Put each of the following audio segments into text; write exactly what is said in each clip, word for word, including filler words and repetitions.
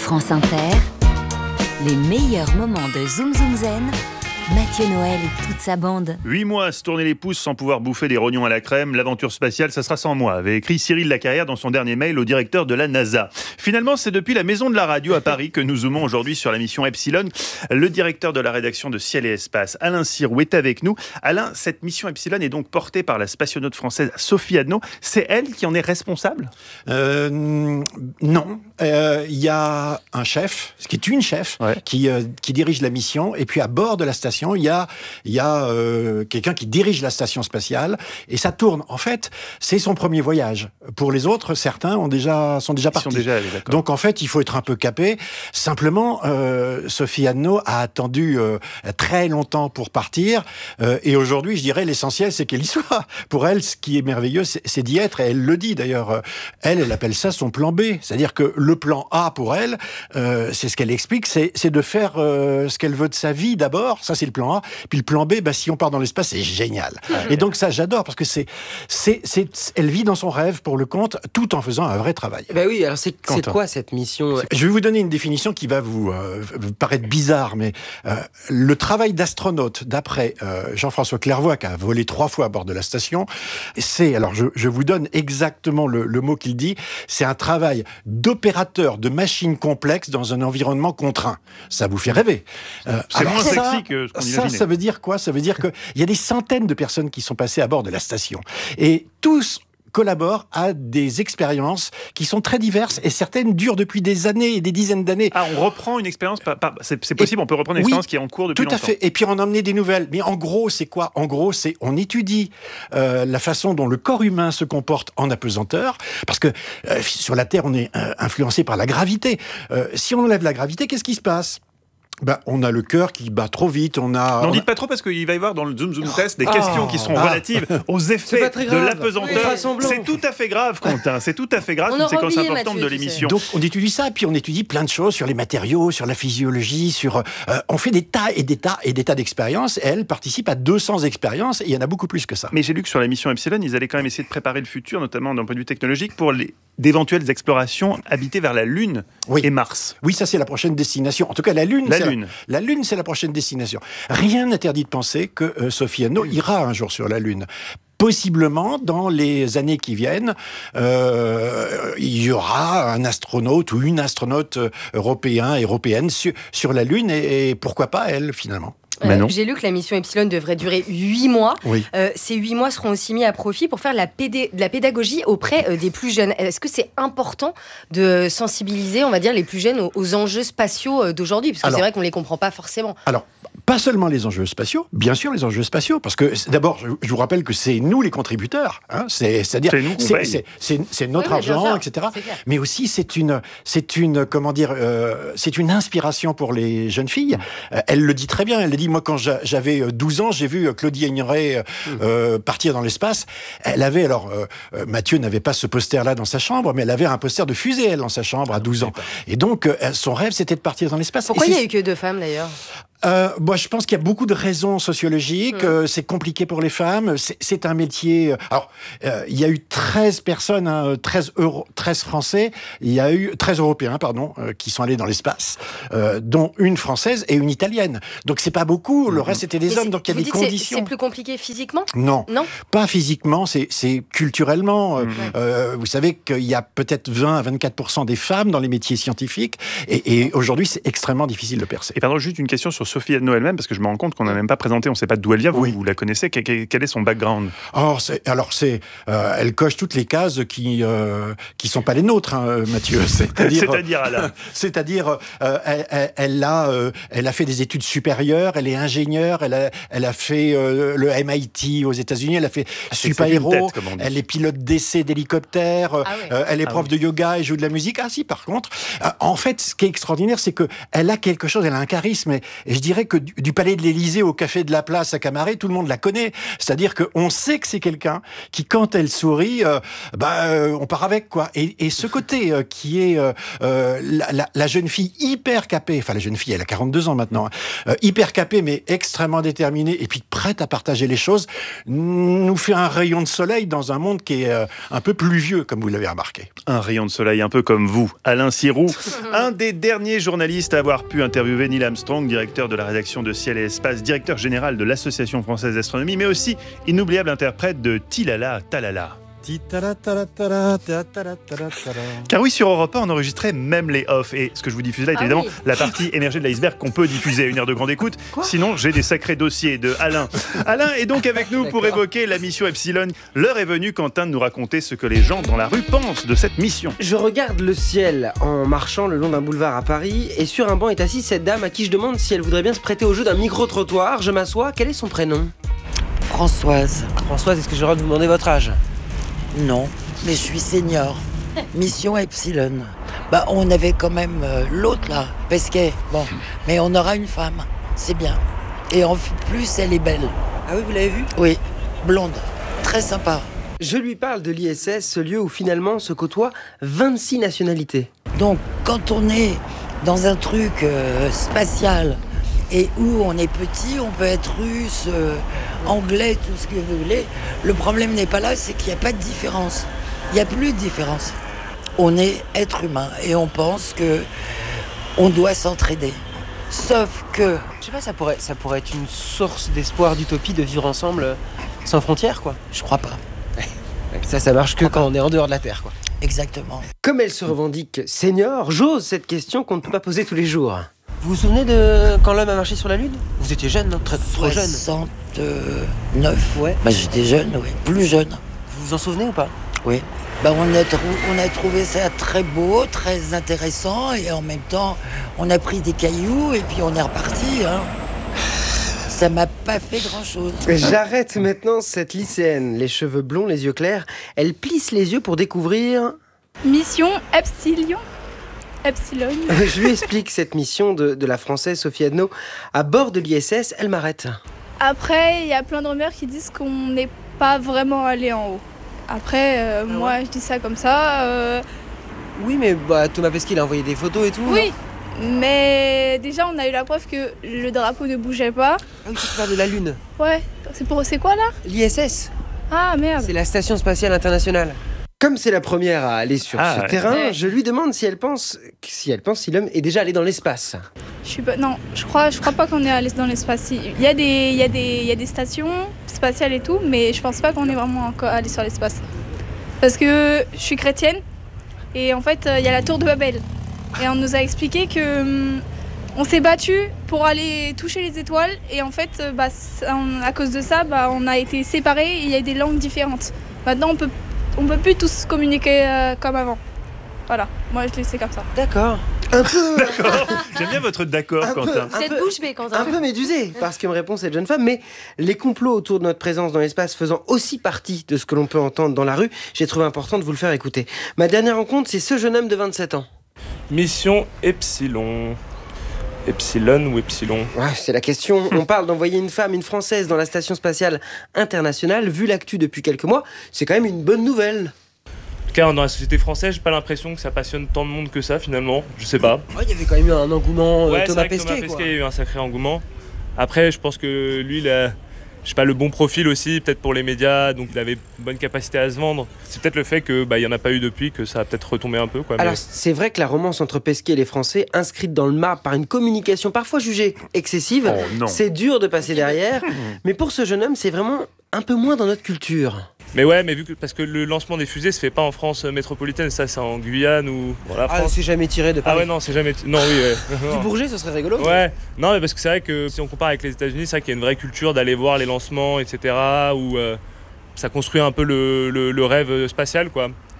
France Inter, les meilleurs moments de Zoom Zoom Zen, Mathieu Noël et toute sa bande. Huit mois à se tourner les pouces sans pouvoir bouffer des rognons à la crème, l'aventure spatiale, ça sera sans moi, avait écrit Cyril Lacarrière dans son dernier mail au directeur de la NASA. Finalement, c'est depuis la maison de la radio à Paris que nous zoomons aujourd'hui sur la mission Epsilon. Le directeur de la rédaction de Ciel et Espace, Alain Sirou, est avec nous. Alain, cette mission Epsilon est donc portée par la spationaute française Sophie Adno. C'est elle qui en est responsable ? euh, Non. Il euh, y a un chef, ce qui est une chef, ouais. qui, euh, qui dirige la mission. Et puis à bord de la station, il y a, il y a euh, quelqu'un qui dirige la station spatiale et ça tourne. En fait, c'est son premier voyage. Pour les autres, certains ont déjà, sont déjà partis. Ils sont déjà allés, d'accord. Donc en fait, il faut être un peu capé. Simplement, euh, Sophie Adno a attendu euh, très longtemps pour partir euh, et aujourd'hui, je dirais, l'essentiel, c'est qu'elle y soit. Pour elle, ce qui est merveilleux, c'est, c'est d'y être et elle le dit d'ailleurs. Elle, elle appelle ça son plan B. C'est-à-dire que le plan A pour elle, euh, c'est ce qu'elle explique, c'est, c'est de faire euh, ce qu'elle veut de sa vie d'abord. Ça, c'est le plan A. Puis le plan B, bah, si on part dans l'espace, c'est génial. Et donc ça, j'adore, parce que c'est, c'est, c'est, elle vit dans son rêve pour le compte, tout en faisant un vrai travail. Ben oui, alors c'est, c'est quoi cette mission ? Je vais vous donner une définition qui va vous, euh, vous paraître bizarre, mais euh, le travail d'astronaute, d'après euh, Jean-François Clairvoy, qui a volé trois fois à bord de la station, c'est, alors je, je vous donne exactement le, le mot qu'il dit, c'est un travail d'opérateur de machines complexes dans un environnement contraint. Ça vous fait rêver. Euh, c'est moins ça, sexy que ce qu'on ça, imaginait. ça veut dire quoi ? Ça veut dire qu'il y a des centaines de personnes qui sont passées à bord de la station. Et tous collaborent à des expériences qui sont très diverses et certaines durent depuis des années et des dizaines d'années. Ah, on reprend une expérience, par, par, c'est, c'est possible, et, on peut reprendre une expérience oui, qui est en cours depuis longtemps. Tout à fait, et puis en emmener des nouvelles. Mais en gros, c'est quoi ? En gros, c'est on étudie euh, la façon dont le corps humain se comporte en apesanteur, parce que euh, sur la Terre, on est euh, influencé par la gravité. Euh, si on enlève la gravité, qu'est-ce qui se passe ? Ben, on a le cœur qui bat trop vite, on a... N'en on dites a... pas trop parce qu'il va y avoir dans le Zoom Zoom Test des oh, questions qui seront ah, relatives aux effets de l'apesanteur. Oui, c'est tout à fait grave, Quentin, c'est tout à fait grave, on une séquence oublié, importante Mathieu, de l'émission. Donc on étudie ça, puis on étudie plein de choses sur les matériaux, sur la physiologie, sur... Euh, on fait des tas et des tas et des tas d'expériences, et elle participe à deux cents expériences, et il y en a beaucoup plus que ça. Mais j'ai lu que sur la mission Epsilon, ils allaient quand même essayer de préparer le futur, notamment d'un point de vue technologique, pour les... d'éventuelles explorations habitées vers la Lune oui. et Mars. Oui, ça c'est la prochaine destination. En tout cas, la Lune, la c'est, Lune. La... la Lune, c'est la prochaine destination. Rien n'interdit de penser que euh, Sophie Adno ira un jour sur la Lune. Possiblement, dans les années qui viennent, euh, il y aura un astronaute ou une astronaute européen, européenne sur, sur la Lune, et, et pourquoi pas elle, finalement. Euh, j'ai lu que la mission Epsilon devrait durer huit mois. Oui. Euh, ces huit mois seront aussi mis à profit pour faire la, pédé- de la pédagogie auprès euh, des plus jeunes. Est-ce que c'est important de sensibiliser, on va dire, les plus jeunes aux, aux enjeux spatiaux euh, d'aujourd'hui ? Parce que alors, c'est vrai qu'on ne les comprend pas forcément. Alors, pas seulement les enjeux spatiaux, bien sûr les enjeux spatiaux, parce que d'abord, je, je vous rappelle que c'est nous les contributeurs, hein, c'est, c'est-à-dire c'est, nous c'est, c'est, c'est, c'est notre oui, argent, sûr, et cetera. Mais aussi c'est une, c'est une, comment dire, euh, c'est une inspiration pour les jeunes filles. Euh, elle le dit très bien. Elle le dit. Moi, quand j'avais douze ans, j'ai vu Claudie Aigneret euh, partir dans l'espace. Elle avait alors, euh, Mathieu n'avait pas ce poster-là dans sa chambre, mais elle avait un poster de fusée elle dans sa chambre à douze ans. Et donc, euh, son rêve, c'était de partir dans l'espace. Pourquoi il n'y a eu que deux femmes d'ailleurs ? Euh, moi, je pense qu'il y a beaucoup de raisons sociologiques. Mmh. Euh, c'est compliqué pour les femmes. C'est, c'est un métier. Alors, euh, il y a eu treize personnes, hein, treize, Euro, treize Français. Il y a eu treize Européens, pardon, euh, qui sont allés dans l'espace, euh, dont une Française et une Italienne. Donc, c'est pas beaucoup. Le mmh. reste, c'était des Mais hommes. Donc, il y a des conditions. C'est, c'est plus compliqué physiquement ? Non, non, pas physiquement. C'est, c'est culturellement. Mmh. Euh, vous savez qu'il y a peut-être vingt à vingt-quatre pour cent des femmes dans les métiers scientifiques. Et, et aujourd'hui, c'est extrêmement difficile de percer. Et pardon, juste une question sur Sophie Adno elle-même, parce que je me rends compte qu'on n'a même pas présenté, on ne sait pas d'où elle vient, vous, oui. vous la connaissez, quel, quel est son background ? Alors, c'est, alors c'est, euh, elle coche toutes les cases qui euh, qui sont pas les nôtres, hein, Mathieu. C'est-à-dire, c'est-à-dire, Alain. c'est-à-dire, euh, elle, elle, elle a, euh, elle a fait des études supérieures, elle est ingénieure, elle a, elle a fait euh, le M I T aux États-Unis, elle a fait ah, super-héros, elle est pilote d'essai d'hélicoptère, ah, oui. euh, elle est prof ah, oui. de yoga et joue de la musique. Ah si, par contre, euh, en fait, ce qui est extraordinaire, c'est que elle a quelque chose, elle a un charisme, et, et je dirais que du, du palais de l'Élysée au café de la Place à Camaret, tout le monde la connaît. C'est-à-dire qu'on sait que c'est quelqu'un qui, quand elle sourit, euh, bah, euh, on part avec, quoi. Et, et ce côté euh, qui est euh, euh, la, la, la jeune fille hyper capée, enfin la jeune fille, elle a quarante-deux ans maintenant, hein, euh, hyper capée mais extrêmement déterminée et puis prête à partager les choses, nous fait un rayon de soleil dans un monde qui est euh, un peu pluvieux, comme vous l'avez remarqué. Un rayon de soleil un peu comme vous, Alain Sirou, un des derniers journalistes à avoir pu interviewer Neil Armstrong, directeur de la rédaction de Ciel et Espace, directeur général de l'Association française d'astronomie, mais aussi inoubliable interprète de Tilala Talala. Car oui, sur Europe un, on enregistrait même les off. Et ce que je vous diffuse là est ah évidemment oui. la partie émergée de l'iceberg qu'on peut diffuser à une heure de grande écoute. Quoi Sinon, j'ai des sacrés dossiers de Alain. Alain est donc avec nous pour évoquer la mission Epsilon. L'heure est venue, Quentin, de nous raconter ce que les gens dans la rue pensent de cette mission. Je regarde le ciel en marchant le long d'un boulevard à Paris et sur un banc est assise cette dame à qui je demande si elle voudrait bien se prêter au jeu d'un micro-trottoir. Je m'assois. Quel est son prénom ? Françoise. Françoise, est-ce que j'ai le droit de vous demander votre âge ? Non, mais je suis senior. Mission Epsilon. Bah, on avait quand même euh, l'autre là, Pesquet. Bon, mais on aura une femme. C'est bien. Et en plus, elle est belle. Ah oui, vous l'avez vue ? Oui, blonde. Très sympa. Je lui parle de l'I S S, ce lieu où finalement se côtoient vingt-six nationalités. Donc, quand on est dans un truc euh, spatial et où on est petit, on peut être russe, euh, anglais, tout ce que vous voulez. Le problème n'est pas là, c'est qu'il n'y a pas de différence. Il n'y a plus de différence. On est être humain et on pense que on doit s'entraider. Sauf que... Je sais pas, ça pourrait, ça pourrait être une source d'espoir, d'utopie, de vivre ensemble euh, sans frontières, quoi. Je crois pas. Ça, ça marche que quand on est en dehors de la Terre, quoi. Exactement. Comme elle se revendique senior, j'ose cette question qu'on ne peut pas poser tous les jours. Vous vous souvenez de quand l'homme a marché sur la Lune ? Vous étiez jeune, non ? Très, trop jeune. soixante-neuf. Ouais. Bah, j'étais jeune, oui. Plus jeune. Vous vous en souvenez ou pas ? Oui. Bah, on, a trou- on a trouvé ça très beau, très intéressant. Et en même temps, on a pris des cailloux et puis on est reparti. Hein. Ça m'a pas fait grand-chose. J'arrête maintenant cette lycéenne. Les cheveux blonds, les yeux clairs. Elle plisse les yeux pour découvrir... Mission Epsilon. Epsilon. Je lui explique cette mission de, de la Française Sophie Adno à bord de l'I S S. Elle m'arrête. Après, il y a plein de rumeurs qui disent qu'on n'est pas vraiment allé en haut. Après, euh, Ah ouais. moi, je dis ça comme ça. euh, Oui, mais bah, Thomas Pesquet, il a envoyé des photos et tout. Oui, mais déjà, on a eu la preuve que le drapeau ne bougeait pas. Ah oui, tu parles de la Lune. Ouais, c'est pour, c'est quoi là ? L'I S S, Ah merde. c'est la Station Spatiale Internationale. Comme c'est la première à aller sur Ah, ce ouais. terrain, Ouais. je lui demande si elle pense, si elle pense si l'homme est déjà allé dans l'espace. Je suis pas, non, je crois, je crois pas qu'on est allé dans l'espace. Il y a des, il y a des, il y a des stations spatiales et tout, mais je pense pas qu'on est vraiment encore allé sur l'espace. Parce que je suis chrétienne et en fait, il y a la tour de Babel et on nous a expliqué que hum, on s'est battu pour aller toucher les étoiles et en fait, euh, bah, ça- on- à cause de ça, bah, on a été séparés. Et il y a des langues différentes. Maintenant, on peut, on peut plus tous communiquer euh, comme avant. Voilà, moi je le sais comme ça. D'accord. Un peu, J'aime bien votre d'accord, Un peu. Quentin. Vous êtes peu- bouche bée, Quentin. un peu médusé, parce que me répond cette jeune femme, mais les complots autour de notre présence dans l'espace faisant aussi partie de ce que l'on peut entendre dans la rue, j'ai trouvé important de vous le faire écouter. Ma dernière rencontre, c'est ce jeune homme de vingt-sept ans. Mission Epsilon. Epsilon ou Epsilon ? Ouais, c'est la question. On parle d'envoyer une femme, une Française, dans la Station Spatiale Internationale. Vu l'actu depuis quelques mois, c'est quand même une bonne nouvelle. En tout cas, dans la société française, j'ai pas l'impression que ça passionne tant de monde que ça finalement. Je sais pas. Oh, il y avait quand même eu un engouement euh, Ouais, c'est Thomas vrai que Thomas Pesquet, quoi. Pesquet, il y a eu un sacré engouement. Après, je pense que lui, il a, je sais pas, le bon profil aussi, peut-être pour les médias, donc il avait une bonne capacité à se vendre. C'est peut-être le fait que bah, il y en a pas eu depuis, que ça a peut-être retombé un peu, quoi. mais- Alors, c'est vrai que la romance entre Pesquet et les Français, inscrite dans le marbre par une communication parfois jugée excessive, Oh non. c'est dur de passer derrière. Mais pour ce jeune homme, c'est vraiment un peu moins dans notre culture. Mais ouais, mais vu que parce que le lancement des fusées se fait pas en France métropolitaine, ça c'est en Guyane ou bon, la Ah, France. c'est jamais tiré de Ah Paris. ouais, non, c'est jamais. Non, oui, ouais. Du Bourget, ce serait rigolo. Ouais, non, mais parce que c'est vrai que si on compare avec les États-Unis, c'est vrai qu'il y a une vraie culture d'aller voir les lancements, et cetera. Où euh, ça construit un peu le, le- le rêve spatial, quoi.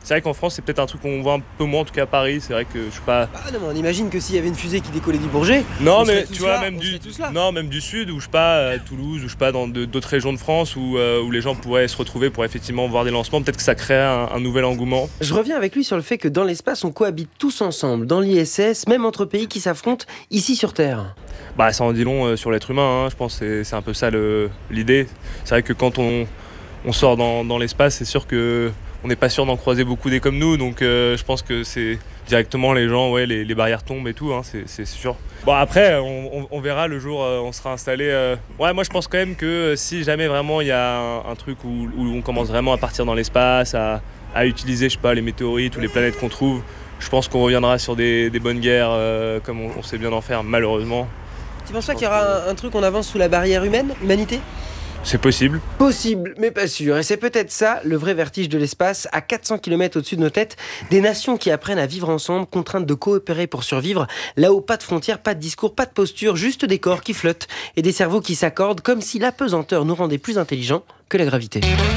C'est vrai qu'en France, c'est peut-être un truc qu'on voit un peu moins, en tout cas à Paris. C'est vrai que je suis pas. Ah non, mais on imagine que s'il y avait une fusée qui décollait du Bourget. Non, on mais serait tous tu vois, là, même on du, serait tous là. non, même du sud, ou je sais pas, à Toulouse, ou je sais pas, dans de- d'autres régions de France, où, euh, où les gens pourraient se retrouver pour effectivement voir des lancements. Peut-être que ça crée un, un nouvel engouement. Je reviens avec lui sur le fait que dans l'espace, on cohabite tous ensemble, dans l'I S S, même entre pays qui s'affrontent ici sur Terre. Bah, ça en dit long euh, sur l'être humain. Hein. Je pense que c'est, c'est un peu ça le, l'idée. C'est vrai que quand on, on sort dans, dans l'espace, c'est sûr que on n'est pas sûr d'en croiser beaucoup des comme nous, donc euh, je pense que c'est directement les gens, ouais, les, les barrières tombent et tout, hein, c'est, c'est sûr. Bon après, on, on, on verra le jour euh, on sera installé. Euh... Ouais, moi je pense quand même que euh, si jamais vraiment il y a un, un truc où, où on commence vraiment à partir dans l'espace, à, à utiliser, je sais pas, les météorites ou les planètes qu'on trouve, je pense qu'on reviendra sur des, des bonnes guerres euh, comme on, on sait bien en faire, malheureusement. Tu penses pas qu'il y aura un, un truc, on avance sous la barrière humaine, humanité ? C'est possible. Possible, mais pas sûr. Et c'est peut-être ça, le vrai vertige de l'espace, à quatre cents kilomètres au-dessus de nos têtes, des nations qui apprennent à vivre ensemble, contraintes de coopérer pour survivre. Là-haut, pas de frontières, pas de discours, pas de posture, juste des corps qui flottent et des cerveaux qui s'accordent, comme si l'apesanteur nous rendait plus intelligents que la gravité.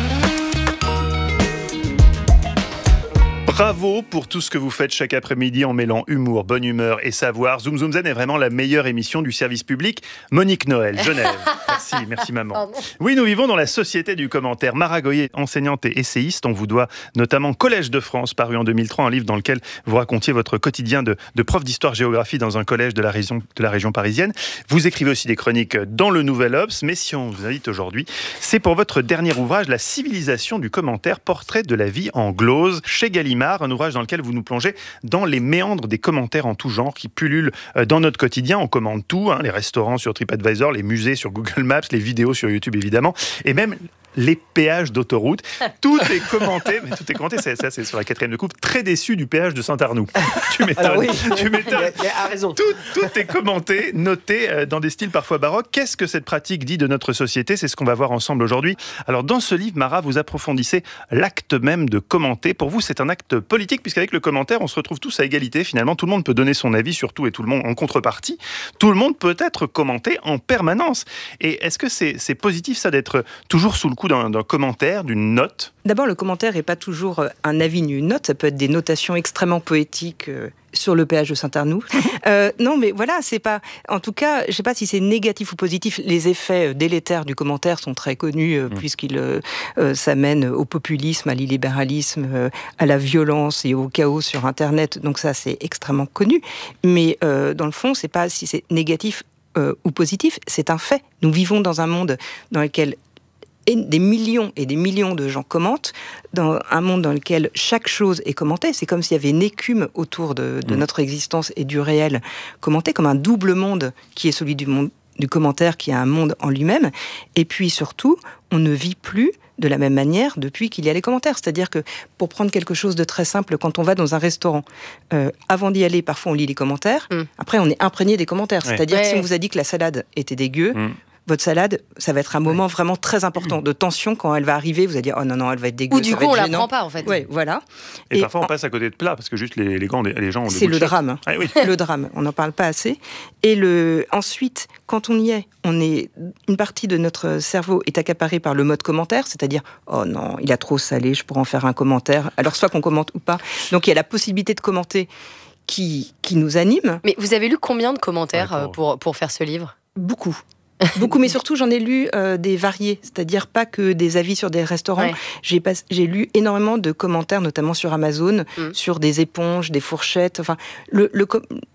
Bravo pour tout ce que vous faites chaque après-midi en mêlant humour, bonne humeur et savoir. Zoom Zoom Zen est vraiment la meilleure émission du service public. Monique Noël, Genève. Merci, merci maman. Pardon. Oui, nous vivons dans la société du commentaire. Mara Goyer, enseignante et essayiste, on vous doit notamment Collège de France, paru en deux mille trois, un livre dans lequel vous racontiez votre quotidien de, de prof d'histoire-géographie dans un collège de la, région, de la région parisienne. Vous écrivez aussi des chroniques dans le Nouvel Obs, mais si on vous invite aujourd'hui, c'est pour votre dernier ouvrage, La civilisation du commentaire, portrait de la vie en glose, chez Gallimard. Un ouvrage dans lequel vous nous plongez dans les méandres des commentaires en tout genre qui pullulent dans notre quotidien. On commande tout, hein, les restaurants sur TripAdvisor, les musées sur Google Maps, les vidéos sur YouTube évidemment, et même les péages d'autoroute. Tout est commenté, mais tout est commenté, c'est, ça c'est sur la quatrième de coupe. Très déçu du péage de Saint-Arnoux. Tu m'étonnes. Alors oui, tu m'étonnes. il a, il a raison. Tout, tout est commenté, noté euh, dans des styles parfois baroques. Qu'est-ce que cette pratique dit de notre société ? C'est ce qu'on va voir ensemble aujourd'hui. Alors dans ce livre, Mara, vous approfondissez l'acte même de commenter. Pour vous, c'est un acte politique, puisqu'avec le commentaire, on se retrouve tous à égalité. Finalement, tout le monde peut donner son avis sur tout et tout le monde en contrepartie. Tout le monde peut être commenté en permanence. Et est-ce que c'est, c'est positif, ça, d'être toujours sous le coup d'un, d'un commentaire, d'une note ? D'abord, le commentaire n'est pas toujours un avis ni une note. Ça peut être des notations extrêmement poétiques euh, sur le péage de Saint-Arnoux. euh, non, mais voilà, c'est pas... En tout cas, je ne sais pas si c'est négatif ou positif. Les effets délétères du commentaire sont très connus, euh, mmh. puisqu'ils euh, euh, s'amènent au populisme, à l'illibéralisme, euh, à la violence et au chaos sur Internet. Donc ça, c'est extrêmement connu. Mais euh, dans le fond, c'est pas si c'est négatif euh, ou positif, c'est un fait. Nous vivons dans un monde dans lequel et des millions et des millions de gens commentent, dans un monde dans lequel chaque chose est commentée. C'est comme s'il y avait une écume autour de, de mmh. notre existence et du réel commenté, comme un double monde qui est celui du monde du commentaire, qui est un monde en lui-même. Et puis surtout, on ne vit plus de la même manière depuis qu'il y a les commentaires. C'est-à-dire que, pour prendre quelque chose de très simple, quand on va dans un restaurant, euh, avant d'y aller, parfois on lit les commentaires, mmh. après on est imprégné des commentaires. Ouais. C'est-à-dire ouais. que si on vous a dit que la salade était dégueu, mmh. votre salade, ça va être un moment ouais. vraiment très important de tension quand elle va arriver. Vous allez dire, oh non, non, elle va être dégueu. Ou du ça coup, on la prend pas, en fait. Ouais, voilà. Et, et parfois, on passe à côté de plats, parce que juste les, les, gants, les gens ont c'est le drame. Ah, oui. Le drame. On n'en parle pas assez. Et le... ensuite, quand on y est, on est, une partie de notre cerveau est accaparée par le mode commentaire, c'est-à-dire, oh non, il a trop salé, je pourrais en faire un commentaire. Alors, soit qu'on commente ou pas. Donc, il y a la possibilité de commenter qui, qui nous anime. Mais vous avez lu combien de commentaires ouais, pour... pour, pour faire ce livre ? Beaucoup. Beaucoup, mais surtout j'en ai lu euh, des variés, c'est-à-dire pas que des avis sur des restaurants. Ouais. J'ai, pas, j'ai lu énormément de commentaires, notamment sur Amazon, mmh. sur des éponges, des fourchettes. Enfin, le, le,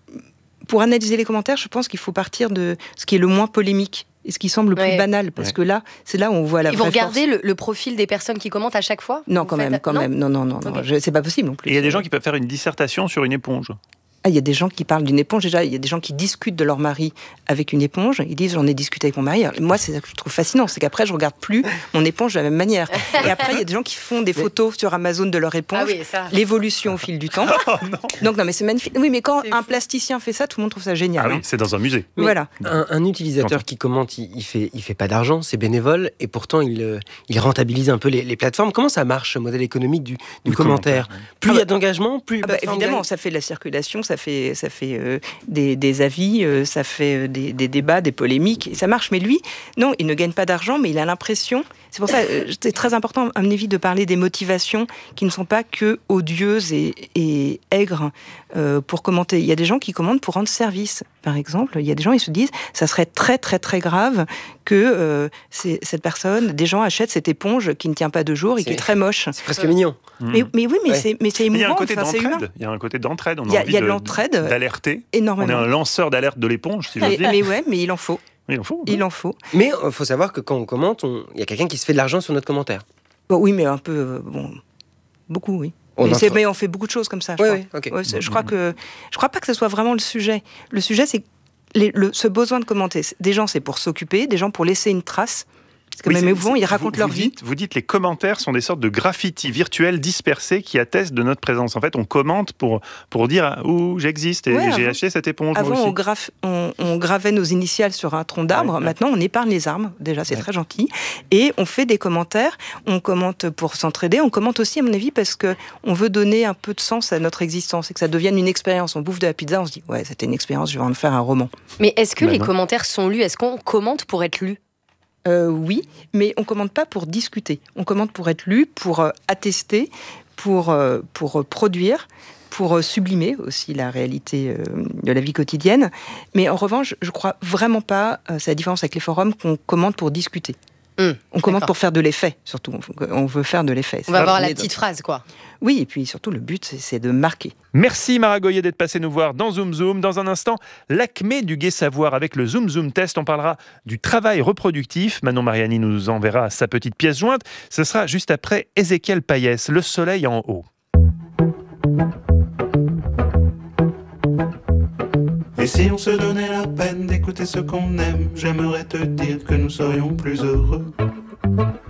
pour analyser les commentaires, je pense qu'il faut partir de ce qui est le moins polémique et ce qui semble le plus ouais. banal, parce ouais. que là, c'est là où on voit la vraie force. Et vous regardez le, le profil des personnes qui commentent à chaque fois ? Non, quand même, quand non même. Non, non, non, okay. non je, c'est pas possible non plus. Et il y a des gens qui peuvent faire une dissertation sur une éponge. Ah, il y a des gens qui parlent d'une éponge. Déjà, il y a des gens qui discutent de leur mari avec une éponge. Ils disent, j'en ai discuté avec mon mari. Alors, moi, c'est ça que je trouve fascinant. C'est qu'après, je regarde plus mon éponge de la même manière. Et après, il y a des gens qui font des photos sur Amazon de leur éponge. Ah oui, ça. L'évolution au fil du temps. Oh, non. Donc, non, mais c'est magnifique. Oui, mais quand c'est un fou. plasticien fait ça, tout le monde trouve ça génial. Ah oui, hein. c'est dans un musée. Mais voilà. Un, un utilisateur qui commente, il, il fait, il fait pas d'argent, c'est bénévole. Et pourtant, il, il rentabilise un peu les, les plateformes. Comment ça marche, ce modèle économique du, du commentaire, commentaire ouais. Plus il ah bah, y a d'engagement, plus ah bah, évidemment, gagne. Ça fait de la circulation, ça ça fait, ça fait euh, des, des avis, euh, ça fait des, des débats, des polémiques, et ça marche. Mais lui, non, il ne gagne pas d'argent, mais il a l'impression... C'est pour ça, euh, c'est très important, à mon avis, de parler des motivations qui ne sont pas que odieuses et, et aigres euh, pour commenter. Il y a des gens qui commandent pour rendre service, par exemple. Il y a des gens, ils se disent, ça serait très, très, très grave que euh, cette personne, des gens achètent cette éponge qui ne tient pas deux jours et qui est très moche. C'est presque mignon. Mais, mais oui, mais, ouais. c'est, mais c'est émouvant. Il y a un côté enfin, c'est humain. d'entraide. Il y a un côté d'entraide. On a, il y a, envie il y a de, de l'entraide. D'alerter. Énormément. On est un lanceur d'alerte de l'éponge, si je veux dire. Mais ouais, mais il en faut. Il en faut. Il en faut. Mais il euh, faut savoir que quand on commente, il on... y a quelqu'un qui se fait de l'argent sur notre commentaire. Bon, oui, mais un peu... Euh, bon, beaucoup, oui. On mais, entre... mais on fait beaucoup de choses comme ça, je oui, crois. Oui, okay. ouais, je crois que je crois pas que ce soit vraiment le sujet. Le sujet, c'est les, le, ce besoin de commenter. Des gens, c'est pour s'occuper, des gens pour laisser une trace. Parce que oui, même émouvant, ils racontent vous, leur vous vie. Dites, vous dites les commentaires sont des sortes de graffitis virtuels dispersés qui attestent de notre présence. En fait, on commente pour, pour dire où j'existe et ouais, j'ai avant, acheté cette éponge. Avant, moi aussi. On, graf, on, on gravait nos initiales sur un tronc d'arbre. Ouais, ouais. Maintenant, on épargne les armes. Déjà, c'est ouais. très gentil. Et on fait des commentaires. On commente pour s'entraider. On commente aussi, à mon avis, parce qu'on veut donner un peu de sens à notre existence et que ça devienne une expérience. On bouffe de la pizza, on se dit, ouais, c'était une expérience, je vais en faire un roman. Mais est-ce que bah les non. commentaires sont lus ? Est-ce qu'on commente pour être lu ? Euh, oui, mais on ne commande pas pour discuter. On commande pour être lu, pour euh, attester, pour, euh, pour euh, produire, pour euh, sublimer aussi la réalité euh, de la vie quotidienne. Mais en revanche, je ne crois vraiment pas, euh, c'est la différence avec les forums, qu'on commande pour discuter. Mmh, on commande pour faire de l'effet, surtout. On veut faire de l'effet. On va avoir la petite phrase, quoi. Oui, et puis surtout, le but, c'est, c'est de marquer. Merci Mara Goyer d'être passée nous voir dans Zoom Zoom. Dans un instant, l'acmé du gai savoir avec le Zoom Zoom test. On parlera du travail reproductif. Manon Mariani nous enverra sa petite pièce jointe. Ce sera juste après Ézéchiel Payès, Le soleil en haut. Et si on se donnait la peine d'écouter ce qu'on aime, j'aimerais te dire que nous serions plus heureux.